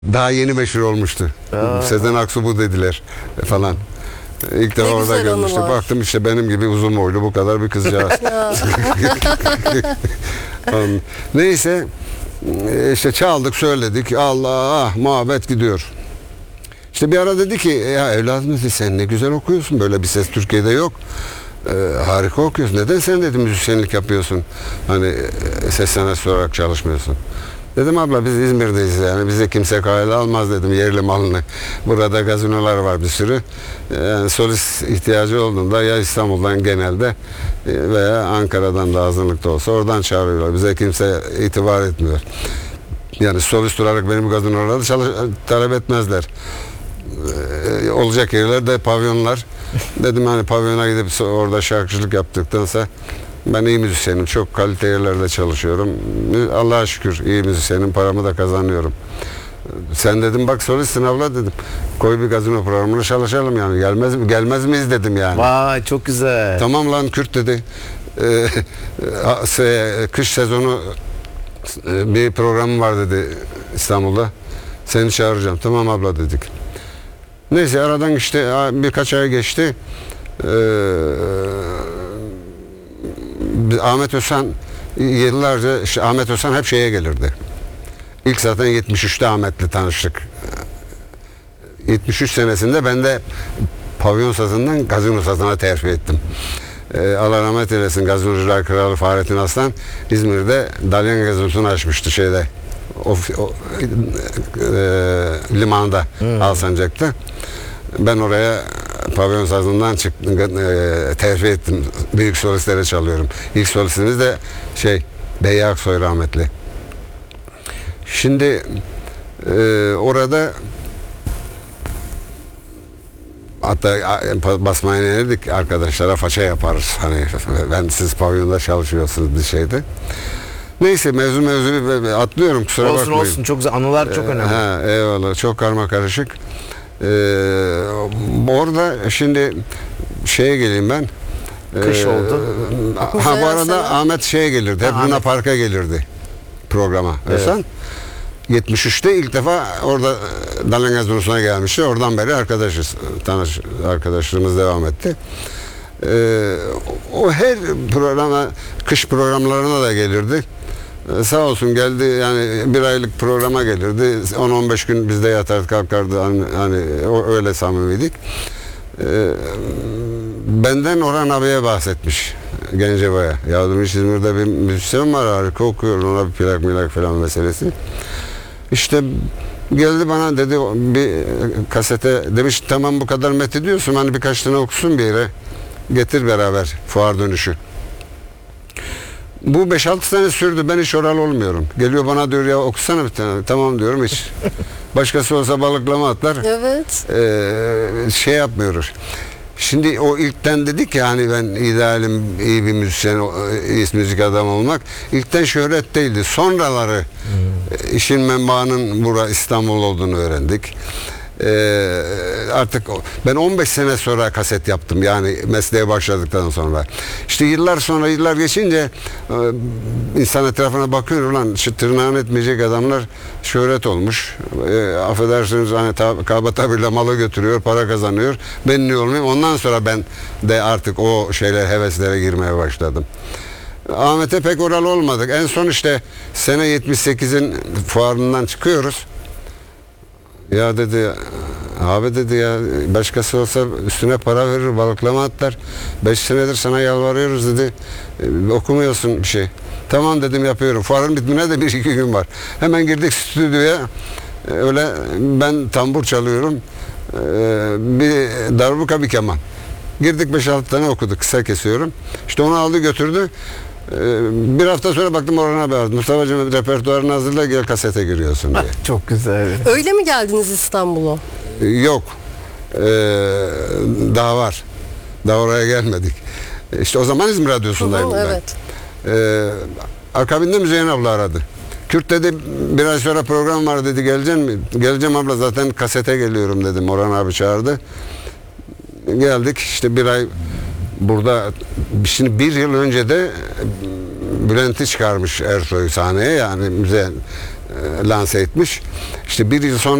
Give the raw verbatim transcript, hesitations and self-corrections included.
Daha yeni meşhur olmuştu. Aa. Sezen Aksu bu dediler falan. İlk defa Ne orada güzel görmüştüm. anılar. Baktım işte benim gibi uzun boylu bu kadar bir kızcağız. An- Neyse işte çaldık söyledik. Allah muhabbet gidiyor. İşte bir ara dedi ki ya evladım dedi, sen ne güzel okuyorsun, böyle bir ses Türkiye'de yok. Ee, harika okuyorsun. Neden sen dedi müzisyenlik yapıyorsun? Hani e, ses sanatçısı olarak çalışmıyorsun. Dedim abla biz İzmir'deyiz, yani bize kimse kayda almaz dedim yerli malını. Burada gazinolar var bir sürü. Yani solist ihtiyacı olduğunda ya İstanbul'dan genelde e, veya Ankara'dan da azınlıkta olsa oradan çağırıyorlar. Bize kimse itibar etmiyor. Yani solist olarak benim gazinolarda çalış talep etmezler. Ee, olacak yerlerde pavyonlar. Dedim hani pavyona gidip orada şarkıcılık yaptıktansa ben iyi müzisyenim. Çok kalite yerlerde çalışıyorum. Allah'a şükür iyi müzisyenim. Paramı da kazanıyorum. Sen dedim bak solistsin abla dedim. Koy bir gazino programına çalışalım yani. Gelmez mi? Gelmez miyiz dedim yani. Vay çok güzel. Tamam lan Kürt dedi. Ee, kış sezonu e, bir programım var dedi İstanbul'da. Seni çağıracağım. Tamam abla dedik. Neyse aradan işte birkaç ay geçti. Ee, Ahmet Özhan yıllarca işte Ahmet Özhan hep şeye gelirdi. İlk zaten yetmiş üçte Ahmet'le tanıştık. yetmiş üç senesinde ben de pavyon sazından gazino sazına terfi ettim. Ee, Allah rahmet eylesin, gazinocular kralı Fahrettin Aslan İzmir'de Dalyan gazinosunu açmıştı şeyde. O, o e, limanda hmm. Alsancak'ta. Ben oraya pavyon sazından çıktım, e, terfi ettim. Büyük solistlere çalıyorum. İlk solistimiz de şey Beyye Aksoy rahmetli. Şimdi e, orada hatta basmaya inerdik, arkadaşlara faça yaparız. Hani ben siz pavyonda çalışıyorsunuz bir şeyde. Neyse mevzu mevzu atlıyorum, kusura olsun, bakmayın. Olsun çok güzel anılar çok ee, önemli. Ha, eyvallah, çok karma karışık. Ee, orada şimdi şeye geleyim ben. Kış ee, oldu. Ha bu arada Ahmet şeye gelirdi. Hep Ha, Luna Ahmet. Park'a gelirdi programa. Evet. Sen yetmiş üçte ilk defa orada Dalyan Gazinosu'na gelmişti. Oradan beri arkadaşız. Tanış, arkadaşlığımız devam etti. Ee, o her programa, kış programlarına da gelirdi. Ee, sağ olsun geldi, yani bir aylık programa gelirdi. on on beş gün bizde yatar kalkardı. Hani, hani o, öyle samimiydik. Ee, benden Orhan abiye bahsetmiş. Gencebay'a. Ya demiş İzmir'de bir müzisyen var, harika okuyor. Ona bir plak milak falan meselesi. İşte geldi bana dedi bir kasete, demiş tamam bu kadar met ediyorsun, hani birkaç tane okusun bir yere. Getir beraber fuar dönüşü. Bu beş altı sene sürdü. Ben hiç oral olmuyorum. Geliyor bana diyor ya okusana bir tane. Tamam diyorum hiç. Başkası olsa balıklama atlar. Evet. Ee, şey yapmıyoruz. Şimdi o ilkten dedik ya hani ben idealim iyi bir müzisyen, iyi müzik adamı olmak. İlkten şöhret değildi. Sonraları hmm. işin menbaının bura İstanbul olduğunu öğrendik. Ee, artık ben on beş sene sonra kaset yaptım, yani mesleğe başladıktan sonra. İşte yıllar sonra, yıllar geçince e, insan etrafına bakıyor, ulan şu tırnağını etmeyecek adamlar şöhret olmuş. E, affedersiniz hani tab kaba tabirle malı götürüyor, para kazanıyor. Ben niye olmayayım? Ondan sonra ben de artık o şeyler, heveslere girmeye başladım. Ahmet'e pek oral olmadık. En son işte sene yetmiş sekizin fuarından çıkıyoruz. Ya dedi, abi dedi ya başkası olsa üstüne para verir, balıklama atlar. Beş senedir sana yalvarıyoruz dedi. E, okumuyorsun bir şey. Tamam dedim, yapıyorum. Fuarın bitmine de bir iki gün var. Hemen girdik stüdyoya. E, öyle ben tambur çalıyorum. E, bir darbuka bir keman. Girdik beş altı tane okuduk. Kısa kesiyorum. İşte onu aldı götürdü. Bir hafta sonra baktım Orhan abi aradı. Mustafa'cığım repertuarını hazırla, gel kasete giriyorsun diye. Çok güzel. Öyle mi geldiniz İstanbul'a? Yok. Ee, daha var. Daha oraya gelmedik. İşte o zaman İzmir Radyosu'ndaydım Hı, ben. evet. Ee, akabinde Müzeyyen abla aradı. Kürt dedi bir ay sonra program var dedi, geleceksin mi? Geleceğim abla, zaten kasete geliyorum dedim. Orhan abi çağırdı. Geldik işte bir ay burada. Şimdi bir yıl önce de Bülent'i çıkarmış Ersoy sahneye, yani Müzeyyen e, lanse etmiş. İşte bir yıl sonra